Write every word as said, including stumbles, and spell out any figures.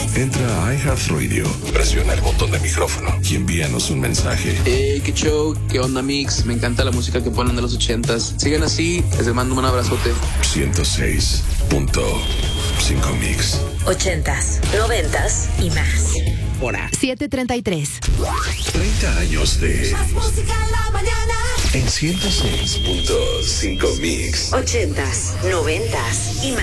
Entra a iHeartRadio, presiona el botón de micrófono y envíanos un mensaje. Hey, qué show, qué onda, Mix. Me encanta la música que ponen de los ochentas. Sigan así, les mando un abrazote. ciento seis punto cinco Mix. Ochentas, noventas y más. Hora. siete treinta y tres. treinta años de... Más música en la mañana. En ciento seis punto cinco Mix. Ochentas, noventas y más.